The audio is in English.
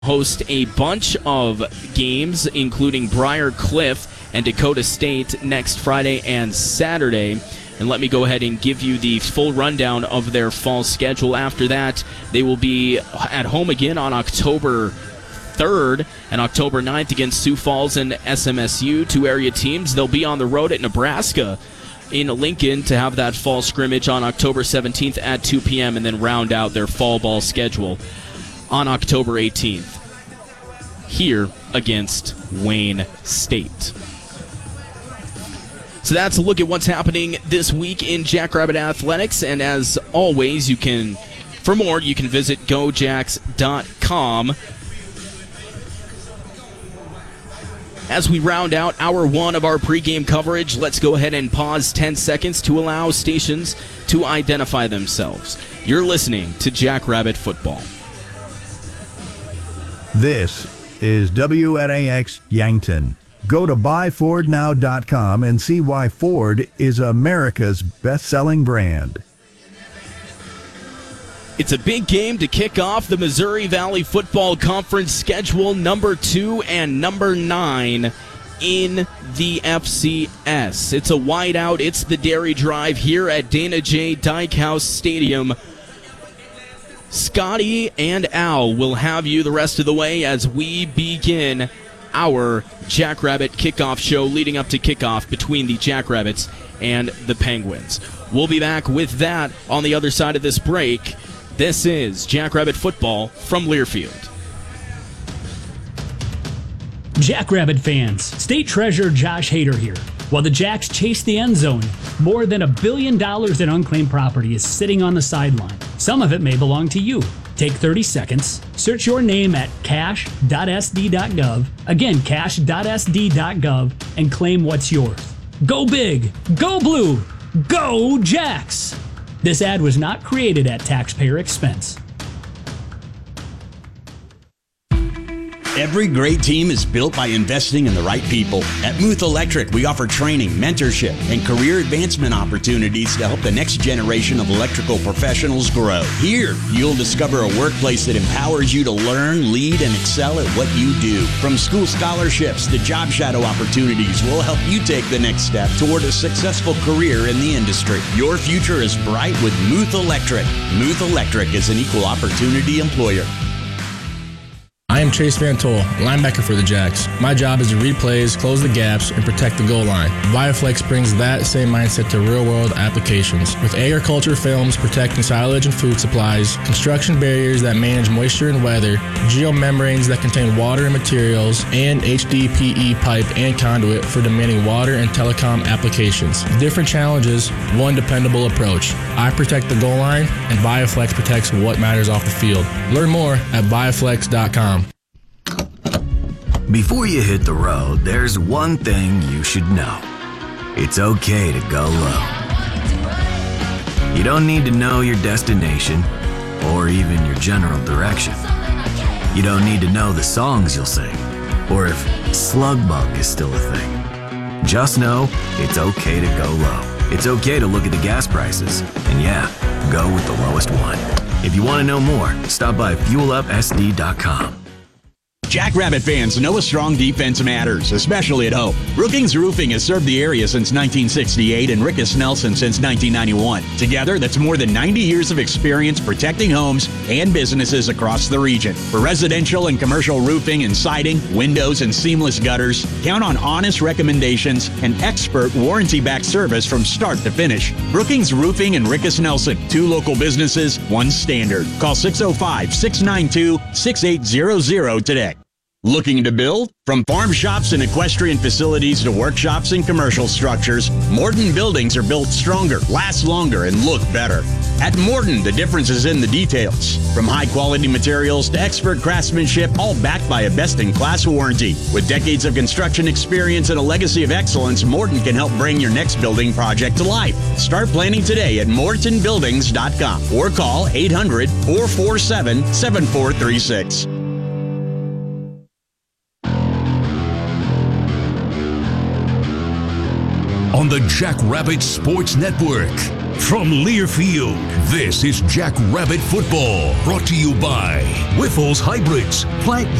host a bunch of games, including Briar Cliff and Dakota State next Friday and Saturday. And let me go ahead and give you the full rundown of their fall schedule. After that, they will be at home again on October 3rd and October 9th against Sioux Falls and SMSU, two area teams. They'll be on the road at Nebraska in Lincoln to have that fall scrimmage on October 17th at 2 p.m. and then round out their fall ball schedule on October 18th here against Wayne State. So that's a look at what's happening this week in Jackrabbit Athletics. And as always, for more, you can visit gojacks.com. As we round out hour one of our pregame coverage, let's go ahead and pause 10 seconds to allow stations to identify themselves. You're listening to Jackrabbit Football. This is WNAX Yankton. Go to buyfordnow.com and see why Ford is America's best-selling brand. It's a big game to kick off the Missouri Valley Football Conference schedule, number 2 and number 9 in the FCS. It's a whiteout. It's the Dairy Drive here at Dana J. Dykehouse Stadium. Scotty and Al will have you the rest of the way as we begin our Jackrabbit kickoff show leading up to kickoff between the Jackrabbits and the Penguins. We'll be back with that on the other side of this break. This is Jackrabbit Football from Learfield. Jackrabbit fans, State Treasurer Josh Hader here. While the Jacks chase the end zone, more than $1 billion in unclaimed property is sitting on the sideline. Some of it may belong to you. Take 30 seconds, search your name at cash.sd.gov, again cash.sd.gov, and claim what's yours. Go big, go blue, go Jacks! This ad was not created at taxpayer expense. Every great team is built by investing in the right people. At Muth Electric, we offer training, mentorship, and career advancement opportunities to help the next generation of electrical professionals grow. Here, you'll discover a workplace that empowers you to learn, lead, and excel at what you do. From school scholarships to job shadow opportunities, we'll help you take the next step toward a successful career in the industry. Your future is bright with Muth Electric. Muth Electric is an equal opportunity employer. I am Chase Van Tol, linebacker for the Jacks. My job is to read plays, close the gaps, and protect the goal line. Viaflex brings that same mindset to real-world applications. With agriculture films protecting silage and food supplies, construction barriers that manage moisture and weather, geomembranes that contain water and materials, and HDPE pipe and conduit for demanding water and telecom applications. Different challenges, one dependable approach. I protect the goal line, and Viaflex protects what matters off the field. Learn more at viaflex.com. Before you hit the road, there's one thing you should know. It's okay to go low. You don't need to know your destination or even your general direction. You don't need to know the songs you'll sing or if Slugbug is still a thing. Just know it's okay to go low. It's okay to look at the gas prices and go with the lowest one. If you want to know more, stop by fuelupsd.com. Jackrabbit fans know a strong defense matters, especially at home. Brookings Roofing has served the area since 1968 and Rickus Nelson since 1991. Together, that's more than 90 years of experience protecting homes and businesses across the region. For residential and commercial roofing and siding, windows, and seamless gutters, count on honest recommendations and expert warranty-backed service from start to finish. Brookings Roofing and Rickus Nelson, two local businesses, one standard. Call 605-692-6800 today. Looking to build? From farm shops and equestrian facilities to workshops and commercial structures, Morton buildings are built stronger, last longer, and look better. At Morton, the difference is in the details. From high-quality materials to expert craftsmanship, all backed by a best-in-class warranty. With decades of construction experience and a legacy of excellence, Morton can help bring your next building project to life. Start planning today at mortonbuildings.com or call 800-447-7436. On the Jackrabbit Sports Network, From Learfield, this is Jack Rabbit Football, brought to you by Whiffles Hybrids. Plant